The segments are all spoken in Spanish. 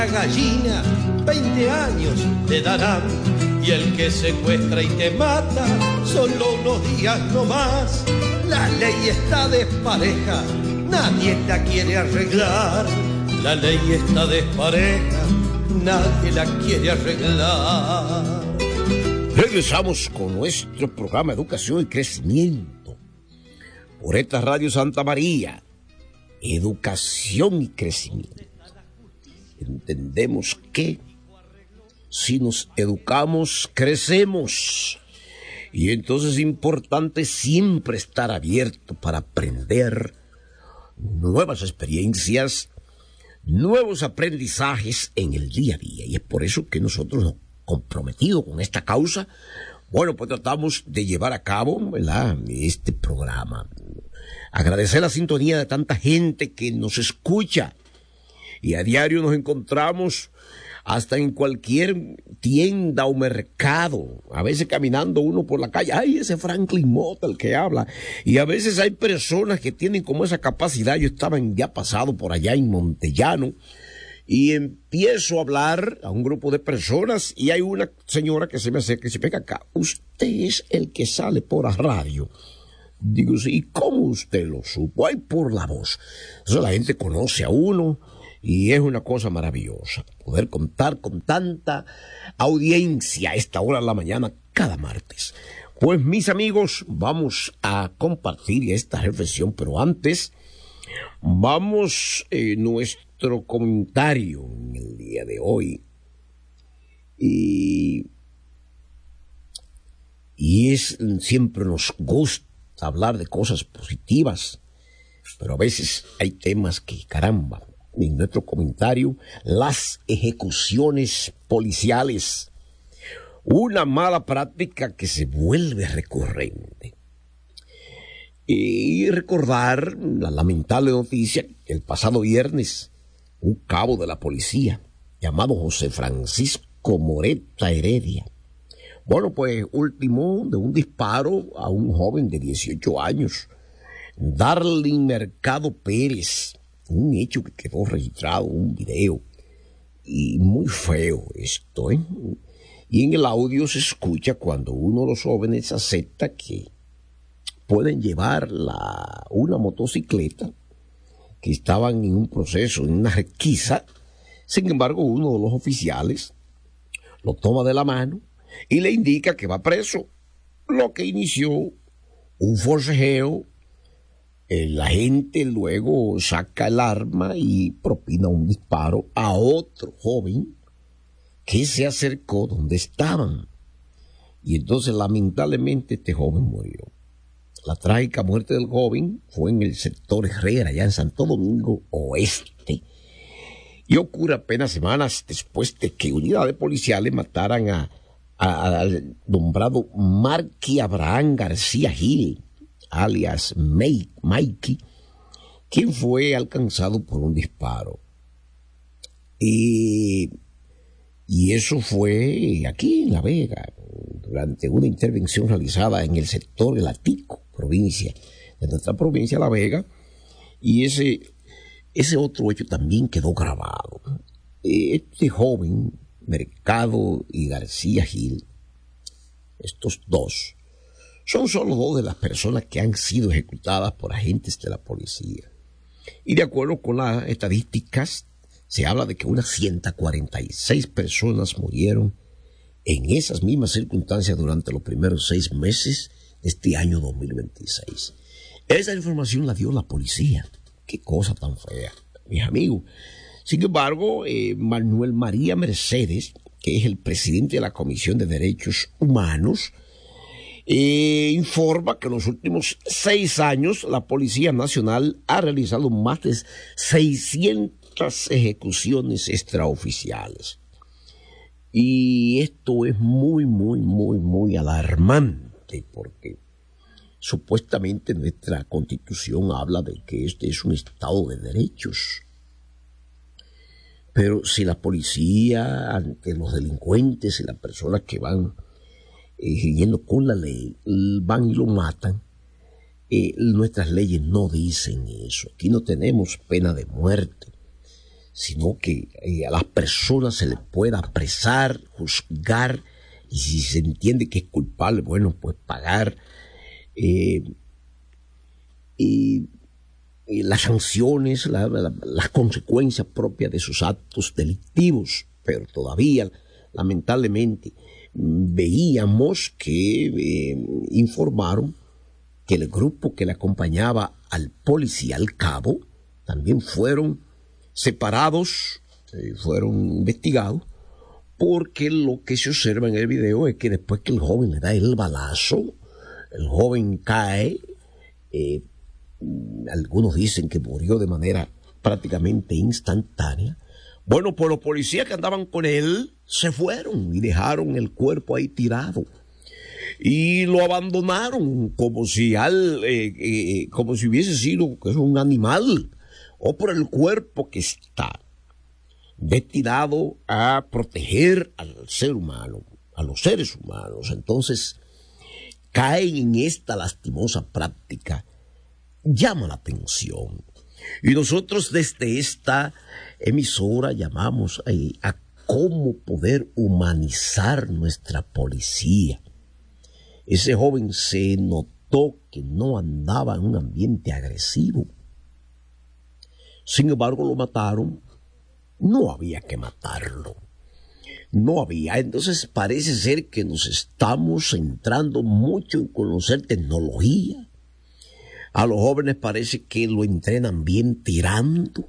Gallina, 20 años te darán, y el que secuestra y te mata, solo unos días no más. La ley está despareja, nadie la quiere arreglar. La ley está despareja, nadie la quiere arreglar. Regresamos con nuestro programa Educación y Crecimiento por esta Radio Santa María. Educación y crecimiento. Entendemos que si nos educamos, crecemos. Y entonces es importante siempre estar abierto para aprender nuevas experiencias, nuevos aprendizajes en el día a día. Y es por eso que nosotros nos comprometidos con esta causa, bueno, pues tratamos de llevar a cabo, ¿verdad?, este programa. Agradecer la sintonía de tanta gente que nos escucha. Y a diario nos encontramos hasta en cualquier tienda o mercado. A veces caminando uno por la calle, ¡ay, ese Franklin Mota el que habla! Y a veces hay personas que tienen como esa capacidad. Yo estaba ya pasado por allá en Montellano y empiezo a hablar a un grupo de personas y hay una señora que se me acerca y se pega acá. ¿Usted es el que sale por la radio? Digo, sí. ¿Y cómo usted lo supo? ¡Ay, por la voz! Entonces la gente conoce a uno. Y es una cosa maravillosa poder contar con tanta audiencia a esta hora de la mañana cada martes. Pues mis amigos, vamos a compartir esta reflexión, pero antes vamos nuestro comentario en el día de hoy. Y siempre nos gusta hablar de cosas positivas, pero a veces hay temas que, caramba, en nuestro comentario, las ejecuciones policiales, una mala práctica que se vuelve recurrente. Y recordar la lamentable noticia que el pasado viernes un cabo de la policía llamado José Francisco Moreta Heredia, bueno, pues ultimó de un disparo a un joven de 18 años, Darlin Mercado Pérez. Un hecho que quedó registrado, un video, y muy feo esto, ¿eh? Y en el audio se escucha cuando uno de los jóvenes acepta que pueden llevar una motocicleta, que estaban en un proceso, en una requisa. Sin embargo, uno de los oficiales lo toma de la mano y le indica que va preso, lo que inició un forcejeo. La gente luego saca el arma y propina un disparo a otro joven que se acercó donde estaban. Y entonces lamentablemente este joven murió. La trágica muerte del joven fue en el sector Herrera, allá en Santo Domingo Oeste. Y ocurre apenas semanas después de que unidades policiales mataran al nombrado Marky Abraham García Gil, alias Mikey, quien fue alcanzado por un disparo. Y eso fue aquí en La Vega, durante una intervención realizada en el sector de Atico, provincia, de nuestra provincia La Vega, y ese otro hecho también quedó grabado. Este joven, Mercado y García Gil, estos dos, son solo dos de las personas que han sido ejecutadas por agentes de la policía. Y de acuerdo con las estadísticas, se habla de que unas 146 personas murieron en esas mismas circunstancias durante los primeros 6 meses de este año 2026. Esa información la dio la policía. Qué cosa tan fea, mis amigos. Sin embargo, Manuel María Mercedes, que es el presidente de la Comisión de Derechos Humanos, informa que en los últimos 6 años la Policía Nacional ha realizado más de 600 ejecuciones extraoficiales. Y esto es muy, muy, muy, muy alarmante, porque supuestamente nuestra Constitución habla de que este es un Estado de derechos. Pero si la policía, ante los delincuentes y las personas que van siguiendo con la ley, van y lo matan, nuestras leyes no dicen eso. Aquí no tenemos pena de muerte. sino que a las personas se les pueda apresar, juzgar, y si se entiende que es culpable, bueno, pues pagar las sanciones, las consecuencias propias de sus actos delictivos. Pero todavía, lamentablemente, veíamos que informaron que el grupo que le acompañaba al policía, al cabo, también fueron separados, fueron investigados, porque lo que se observa en el video es que después que el joven le da el balazo, el joven cae, algunos dicen que murió de manera prácticamente instantánea. Bueno, pues los policías que andaban con él se fueron y dejaron el cuerpo ahí tirado. Y lo abandonaron como si hubiese sido un animal, o por el cuerpo que está destinado a proteger al ser humano, a los seres humanos. Entonces, caen en esta lastimosa práctica. Llama la atención. Y nosotros desde esta emisora llamamos a cómo poder humanizar nuestra policía. Ese joven se notó que no andaba en un ambiente agresivo. Sin embargo, lo mataron. No había que matarlo. No había. Entonces parece ser que nos estamos centrando mucho en conocer tecnología. A los jóvenes parece que lo entrenan bien tirando.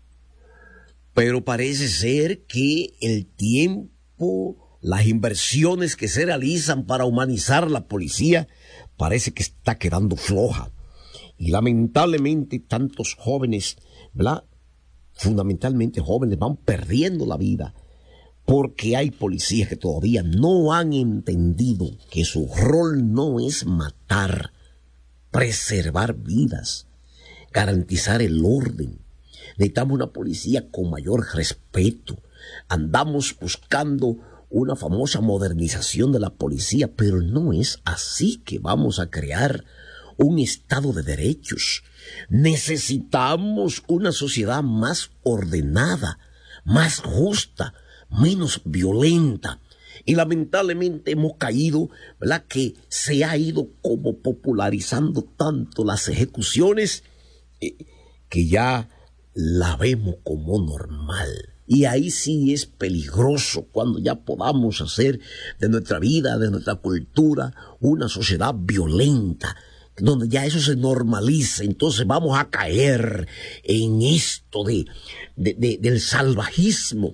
Pero parece ser que el tiempo, las inversiones que se realizan para humanizar la policía, parece que está quedando floja. Y lamentablemente tantos jóvenes, ¿verdad?, fundamentalmente jóvenes, van perdiendo la vida porque hay policías que todavía no han entendido que su rol no es matar, preservar vidas, garantizar el orden. Necesitamos una policía con mayor respeto. Andamos buscando una famosa modernización de la policía, pero no es así que vamos a crear un Estado de derechos. Necesitamos una sociedad más ordenada, más justa, menos violenta. Y lamentablemente hemos caído, ¿verdad?, que se ha ido como popularizando tanto las ejecuciones que ya la vemos como normal. Y ahí sí es peligroso cuando ya podamos hacer de nuestra vida, de nuestra cultura, una sociedad violenta, donde ya eso se normaliza. Entonces vamos a caer en esto del salvajismo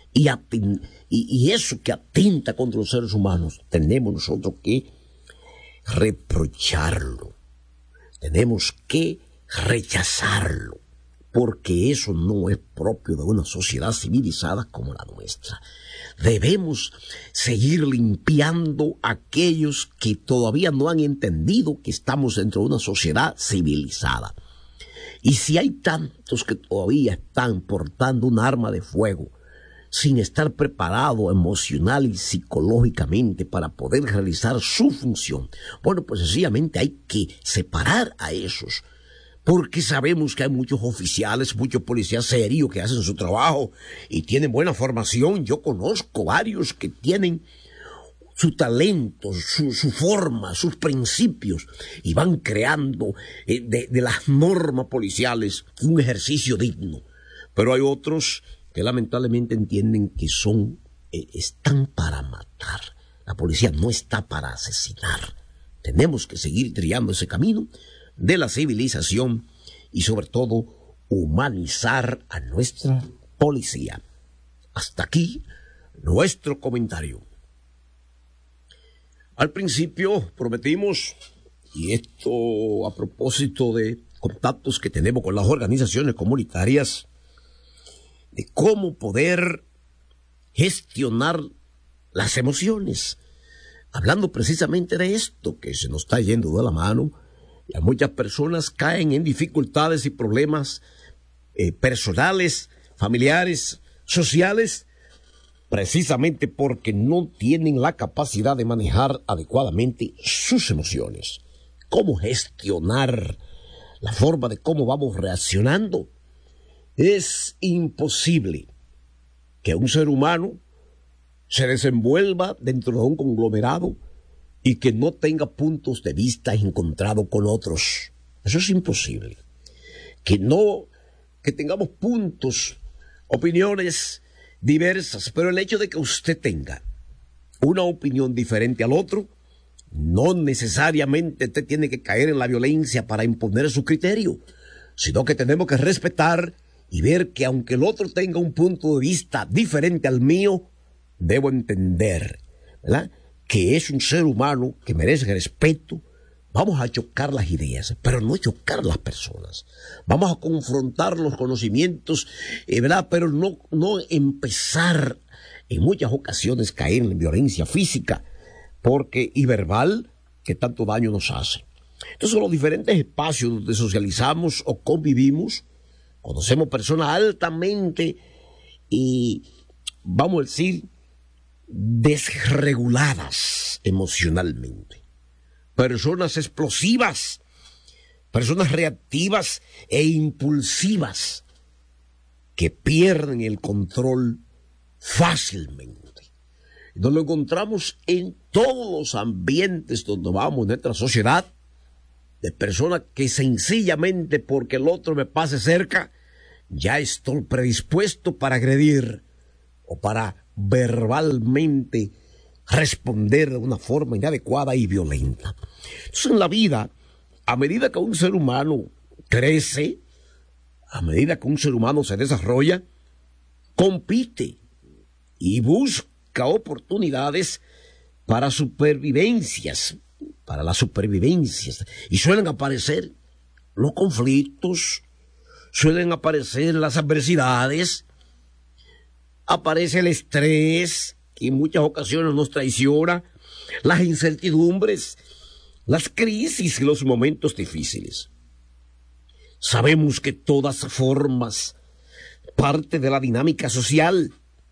y eso que atenta contra los seres humanos. Tenemos nosotros que reprocharlo, tenemos que rechazarlo, porque eso no es propio de una sociedad civilizada como la nuestra. Debemos seguir limpiando a aquellos que todavía no han entendido que estamos dentro de una sociedad civilizada. Y si hay tantos que todavía están portando un arma de fuego sin estar preparado emocional y psicológicamente para poder realizar su función, bueno, pues sencillamente hay que separar a esos, porque sabemos que hay muchos oficiales, muchos policías serios que hacen su trabajo y tienen buena formación. Yo conozco varios que tienen su talento, su forma, sus principios, y van creando de las normas policiales un ejercicio digno. Pero hay otros que lamentablemente entienden que están para matar. La policía no está para asesinar. Tenemos que seguir triando ese camino de la civilización y sobre todo humanizar a nuestra policía. Hasta aquí nuestro comentario. Al principio prometimos, y esto a propósito de contactos que tenemos con las organizaciones comunitarias, de cómo poder gestionar las emociones, hablando precisamente de esto que se nos está yendo de la mano. Y muchas personas caen en dificultades y problemas personales, familiares, sociales, precisamente porque no tienen la capacidad de manejar adecuadamente sus emociones. ¿Cómo gestionar la forma de cómo vamos reaccionando? Es imposible que un ser humano se desenvuelva dentro de un conglomerado y que no tenga puntos de vista encontrados con otros. Eso es imposible. Que tengamos puntos, opiniones diversas, pero el hecho de que usted tenga una opinión diferente al otro, no necesariamente usted tiene que caer en la violencia para imponer su criterio, sino que tenemos que respetar y ver que aunque el otro tenga un punto de vista diferente al mío, debo entender, ¿verdad?, que es un ser humano que merece respeto. Vamos a chocar las ideas, pero no chocar las personas. Vamos a confrontar los conocimientos, ¿verdad?, pero no empezar en muchas ocasiones caer en violencia física y verbal que tanto daño nos hace. Entonces, los diferentes espacios donde socializamos o convivimos, conocemos personas altamente y, vamos a decir, desreguladas emocionalmente. Personas explosivas, personas reactivas e impulsivas que pierden el control fácilmente. Nos lo encontramos en todos los ambientes donde vamos en nuestra sociedad, de personas que sencillamente porque el otro me pase cerca, ya estoy predispuesto para agredir o para verbalmente responder de una forma inadecuada y violenta. Entonces, en la vida, a medida que un ser humano crece, a medida que un ser humano se desarrolla, compite y busca oportunidades para las supervivencias, y suelen aparecer los conflictos, suelen aparecer las adversidades, aparece el estrés, que en muchas ocasiones nos traiciona, las incertidumbres, las crisis y los momentos difíciles. Sabemos que todas formas parte de la dinámica social,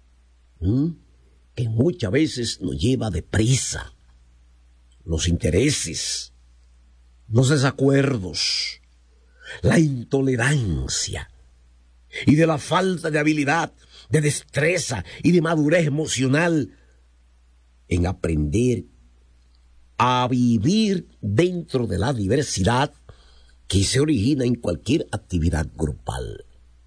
que muchas veces nos lleva deprisa. Los intereses, los desacuerdos, la intolerancia y de la falta de habilidad, de destreza y de madurez emocional en aprender a vivir dentro de la diversidad que se origina en cualquier actividad grupal.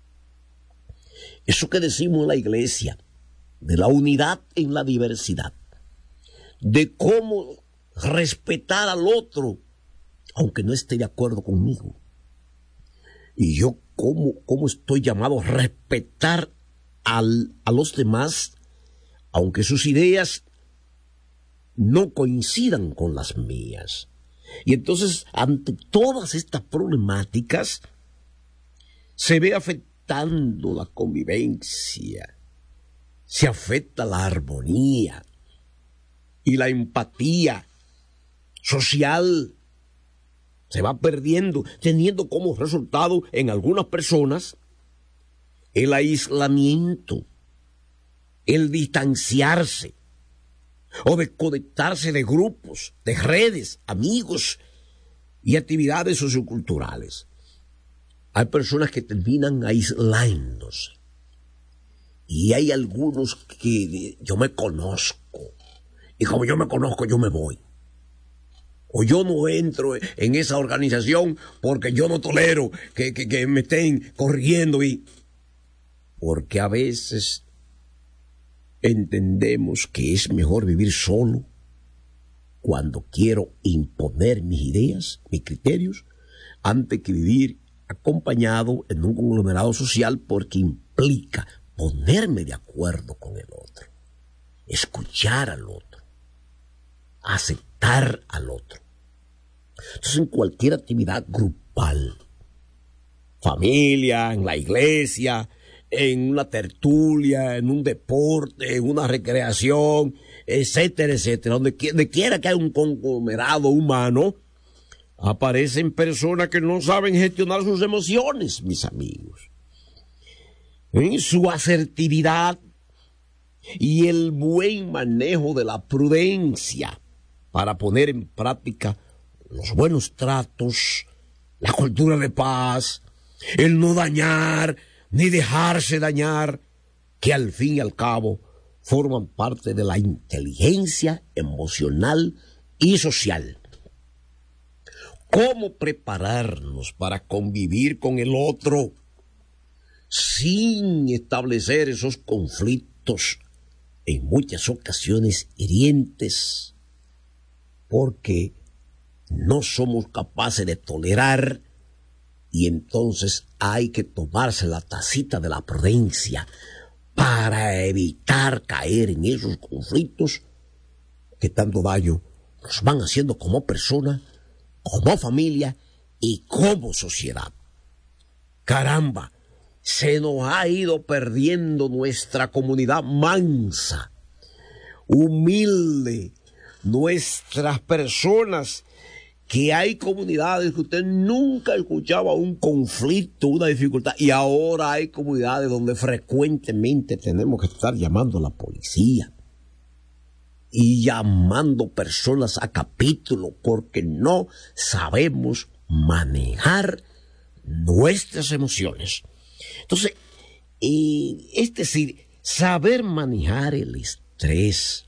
Eso que decimos en la iglesia, de la unidad en la diversidad, de cómo respetar al otro, aunque no esté de acuerdo conmigo. Y yo, ¿cómo estoy llamado a respetar a los demás, aunque sus ideas no coincidan con las mías? Y entonces, ante todas estas problemáticas, se ve afectando la convivencia, se afecta la armonía y la empatía social se va perdiendo, teniendo como resultado en algunas personas el aislamiento, el distanciarse o desconectarse de grupos, de redes, amigos y actividades socioculturales. Hay personas que terminan aislándose y hay algunos que yo me conozco y como yo me conozco yo me voy. O yo no entro en esa organización porque yo no tolero que me estén corriendo. Porque a veces entendemos que es mejor vivir solo cuando quiero imponer mis ideas, mis criterios, antes que vivir acompañado en un conglomerado social, porque implica ponerme de acuerdo con el otro, escuchar al otro, aceptar al otro. Entonces, en cualquier actividad grupal, familia, en la iglesia, en una tertulia, en un deporte, en una recreación, etcétera, etcétera, donde quiera que haya un conglomerado humano, aparecen personas que no saben gestionar sus emociones, mis amigos. En su asertividad y el buen manejo de la prudencia para poner en práctica los buenos tratos, la cultura de paz, el no dañar, ni dejarse dañar, que al fin y al cabo forman parte de la inteligencia emocional y social. ¿Cómo prepararnos para convivir con el otro sin establecer esos conflictos en muchas ocasiones hirientes? Porque no somos capaces de tolerar, y entonces hay que tomarse la tacita de la prudencia para evitar caer en esos conflictos que tanto daño nos van haciendo como persona, como familia y como sociedad. Caramba, se nos ha ido perdiendo nuestra comunidad mansa, humilde, nuestras personas, que hay comunidades que usted nunca escuchaba un conflicto, una dificultad, y ahora hay comunidades donde frecuentemente tenemos que estar llamando a la policía y llamando personas a capítulo porque no sabemos manejar nuestras emociones. Entonces, es decir, saber manejar el estrés,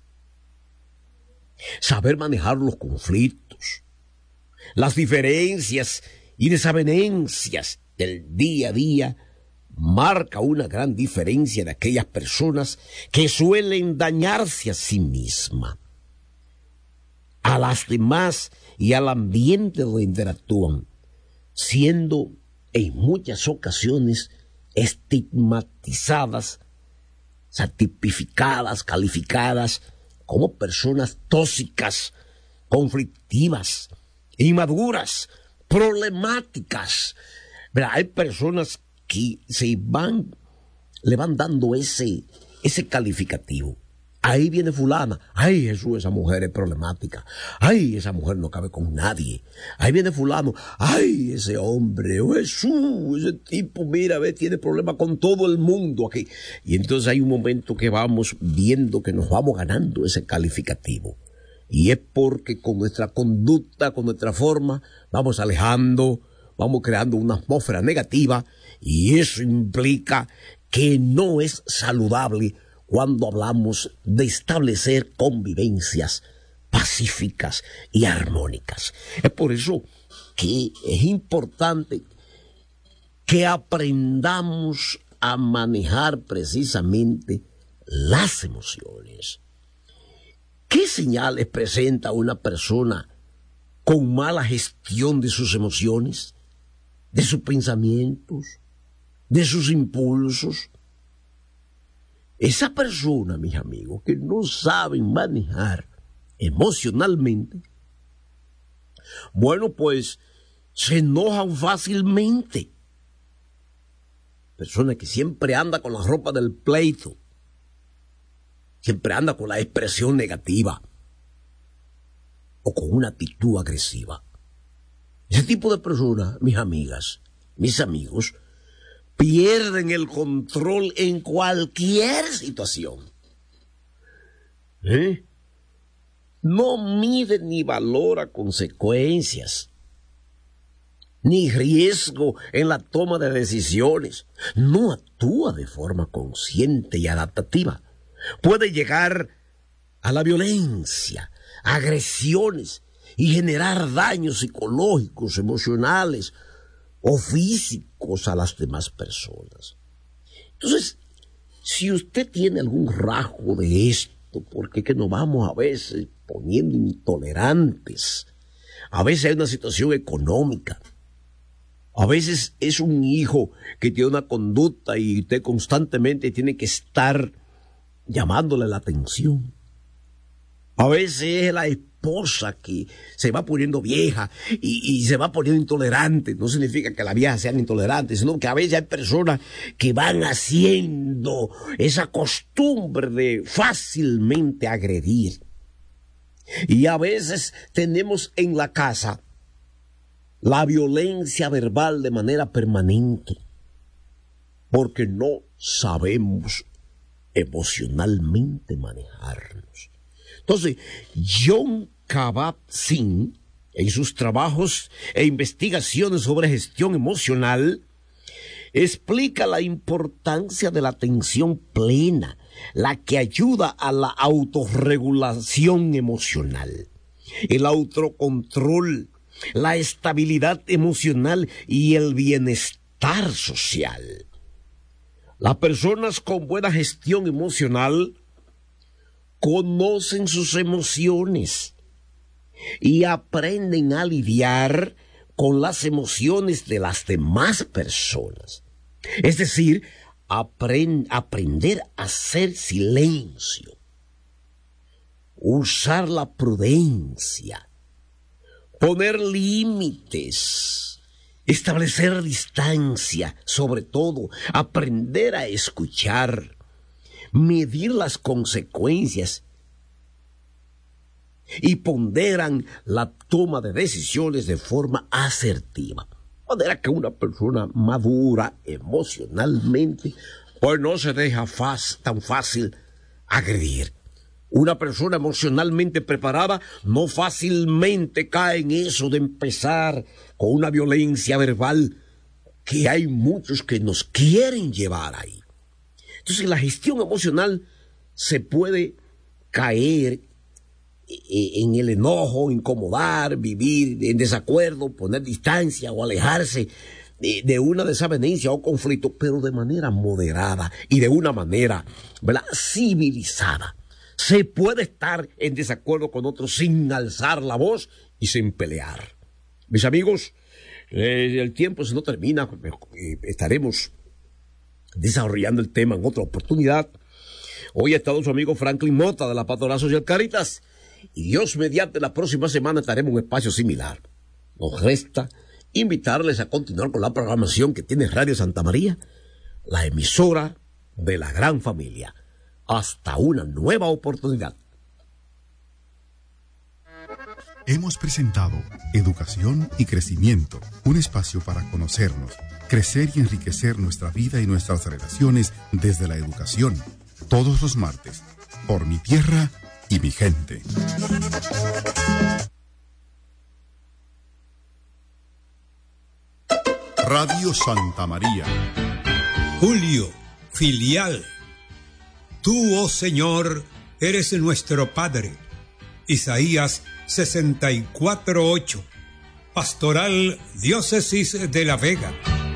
saber manejar los conflictos, las diferencias y desavenencias del día a día, marca una gran diferencia de aquellas personas que suelen dañarse a sí mismas, a las demás y al ambiente donde interactúan, siendo en muchas ocasiones estigmatizadas, tipificadas, calificadas como personas tóxicas, conflictivas, inmaduras, problemáticas. Verá, hay personas que le van dando ese calificativo. Ahí viene fulana, ay Jesús, esa mujer es problemática, ay esa mujer no cabe con nadie. Ahí viene fulano, ay ese hombre, oh Jesús, ese tipo, mira, tiene problemas con todo el mundo aquí. Y entonces hay un momento que vamos viendo que nos vamos ganando ese calificativo. Y es porque con nuestra conducta, con nuestra forma, vamos alejando, vamos creando una atmósfera negativa, y eso implica que no es saludable cuando hablamos de establecer convivencias pacíficas y armónicas. Es por eso que es importante que aprendamos a manejar precisamente las emociones. ¿Qué señales presenta una persona con mala gestión de sus emociones, de sus pensamientos, de sus impulsos? Esa persona, mis amigos, que no saben manejar emocionalmente, bueno, pues se enojan fácilmente. Persona que siempre anda con la ropa del pleito, siempre anda con la expresión negativa o con una actitud agresiva. Ese tipo de personas, mis amigas, mis amigos, pierden el control en cualquier situación. No mide ni valora consecuencias, ni riesgo en la toma de decisiones. No actúa de forma consciente y adaptativa. Puede llegar a la violencia, agresiones y generar daños psicológicos, emocionales o físicos a las demás personas. Entonces, si usted tiene algún rasgo de esto, porque que nos vamos a veces poniendo intolerantes, a veces hay una situación económica, a veces es un hijo que tiene una conducta y usted constantemente tiene que estar llamándole la atención. A veces es la esposa que se va poniendo vieja y se va poniendo intolerante. No significa que las viejas sean intolerantes, sino que a veces hay personas que van haciendo esa costumbre de fácilmente agredir. Y a veces tenemos en la casa la violencia verbal de manera permanente, porque no sabemos emocionalmente manejarnos. Entonces, Jon Kabat-Zinn, en sus trabajos e investigaciones sobre gestión emocional, explica la importancia de la atención plena, la que ayuda a la autorregulación emocional, el autocontrol, la estabilidad emocional y el bienestar social. Las personas con buena gestión emocional conocen sus emociones y aprenden a lidiar con las emociones de las demás personas. Es decir, aprender a hacer silencio, usar la prudencia, poner límites, establecer distancia, sobre todo, aprender a escuchar, medir las consecuencias y ponderan la toma de decisiones de forma asertiva. De manera que una persona madura emocionalmente, pues no se deja tan fácil agredir. Una persona emocionalmente preparada no fácilmente cae en eso de empezar con una violencia verbal, que hay muchos que nos quieren llevar ahí. Entonces, la gestión emocional se puede caer en el enojo, incomodar, vivir en desacuerdo, poner distancia o alejarse de una desavenencia o conflicto, pero de manera moderada y de una manera, ¿verdad?, civilizada. Se puede estar en desacuerdo con otros sin alzar la voz y sin pelear. Mis amigos, el tiempo se no termina, estaremos desarrollando el tema en otra oportunidad. Hoy ha estado su amigo Franklin Mota de la Pastoral Social Caritas, y Dios mediante la próxima semana estaremos en un espacio similar. Nos resta invitarles a continuar con la programación que tiene Radio Santa María, la emisora de la gran familia. Hasta una nueva oportunidad. Hemos presentado Educación y Crecimiento, un espacio para conocernos, crecer y enriquecer nuestra vida y nuestras relaciones desde la educación, todos los martes, por Mi Tierra y Mi Gente. Radio Santa María. Julio, filial. Tú, oh Señor, eres nuestro Padre. Isaías 64:8. Pastoral Diócesis de La Vega.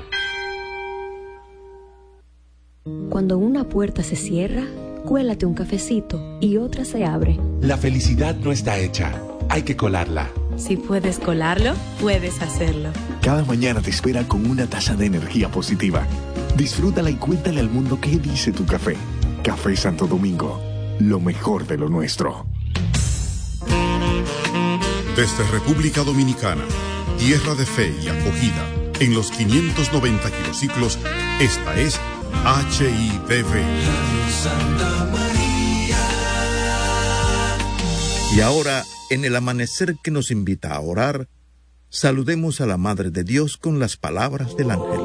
Cuando una puerta se cierra, cuélate un cafecito y otra se abre. La felicidad no está hecha, hay que colarla. Si puedes colarlo, puedes hacerlo. Cada mañana te espera con una taza de energía positiva. Disfrútala y cuéntale al mundo qué dice tu café. Café Santo Domingo, lo mejor de lo nuestro. Desde República Dominicana, tierra de fe y acogida, en los 590 kilociclos, esta es HIDV. Santa María. Y ahora, en el amanecer que nos invita a orar, saludemos a la Madre de Dios con las palabras del ángel.